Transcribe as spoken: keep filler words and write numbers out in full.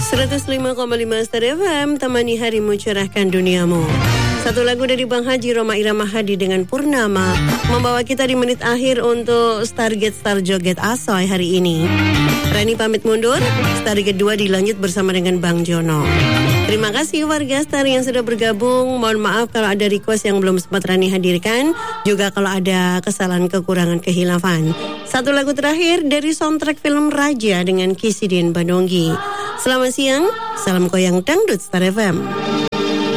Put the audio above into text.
seratus lima koma lima Star F M, temani harimu, cerahkan duniamu. Satu lagu dari Bang Haji Roma Irama Hadi dengan Purnama membawa kita di menit akhir untuk Stargate Star Joget Asoy hari ini. Rani pamit mundur, Stargate dua dilanjut bersama dengan Bang Jono. Terima kasih warga Star yang sudah bergabung. Mohon maaf kalau ada request yang belum sempat Rani hadirkan, juga kalau ada kesalahan, kekurangan, kehilafan. Satu lagu terakhir dari soundtrack film Raja dengan Kisidin Badonggi. Selamat siang, salam koyang dangdut Star F M.